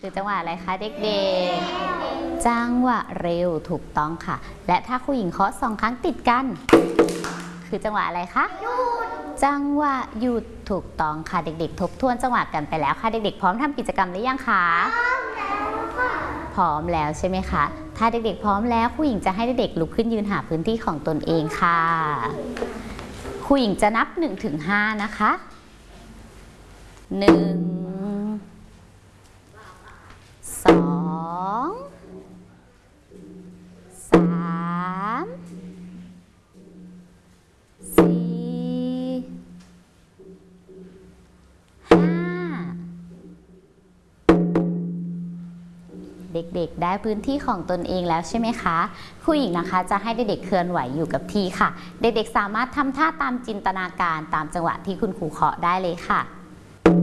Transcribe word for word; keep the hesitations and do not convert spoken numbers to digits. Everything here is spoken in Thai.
คือจังหวะอะไรคะเด็กๆจังหวะเร็วถูกต้องค่ะและถ้าครูหญิงเคาะสองครั้งติดกันคือจังหวะอะไรคะหยุดจังหวะหยุดถูกต้องค่ะเด็กๆทบทวนจังหวะกันไปแล้วค่ะเด็กๆพร้อมทำกิจกรรมหรือยังคะพร้อมแล้วใช่ไหมคะถ้าเด็กๆพร้อมแล้วครูหญิงจะให้เด็กๆลุกขึ้นยืนหาพื้นที่ของตนเองค่ะครูหญิงจะนับหนึ่งถึงห้านะคะหนึ่งสองสามสี่ห้าเด็กๆได้พื้นที่ของตนเองแล้วใช่ไหมคะครูหญิงนะคะจะให้เด็กๆเคลื่อนไหวอยู่กับที่ค่ะเด็กๆสามารถทำท่าตามจินตนาการตามจังหวะที่คุณครูเคาะได้เลยค่ะ